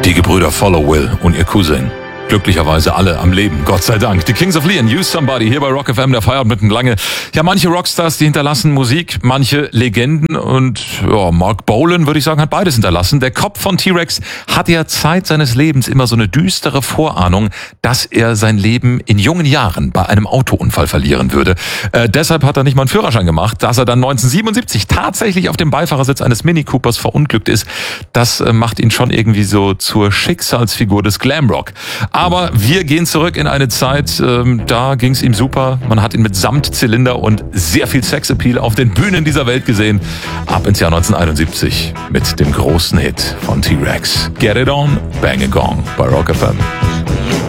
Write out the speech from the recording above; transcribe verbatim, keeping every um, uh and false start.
Die Gebrüder Follow Will und ihr Cousin. Glücklicherweise alle am Leben, Gott sei Dank. Die Kings of Leon, Use Somebody, hier bei Rock F M, der Feierabend mitten lange. Ja, manche Rockstars, die hinterlassen Musik, manche Legenden und ja, Mark Bolan, würde ich sagen, hat beides hinterlassen. Der Kopf von T-Rex hatte ja Zeit seines Lebens immer so eine düstere Vorahnung, dass er sein Leben in jungen Jahren bei einem Autounfall verlieren würde. Äh, deshalb hat er nicht mal einen Führerschein gemacht, dass er dann neunzehnhundertsiebenundsiebzig tatsächlich auf dem Beifahrersitz eines Mini Coopers verunglückt ist. Das äh, macht ihn schon irgendwie so zur Schicksalsfigur des Glamrock. Aber wir gehen zurück in eine Zeit, ähm, da ging es ihm super. Man hat ihn mit Samtzylinder und sehr viel Sexappeal auf den Bühnen dieser Welt gesehen. Ab ins Jahr neunzehnhunderteinundsiebzig mit dem großen Hit von T-Rex. Get It On, Bang a Gong bei Rock F M.